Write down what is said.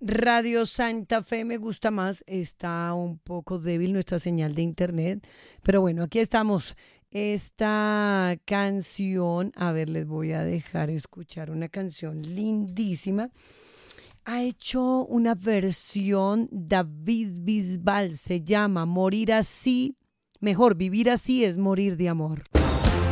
Radio Santa Fe me gusta más. Está un poco débil nuestra señal de internet. Pero bueno, aquí estamos. Esta canción, a ver, les voy a dejar escuchar una canción lindísima. Ha hecho una versión David Bisbal, se llama Morir así, mejor, vivir así es morir de amor.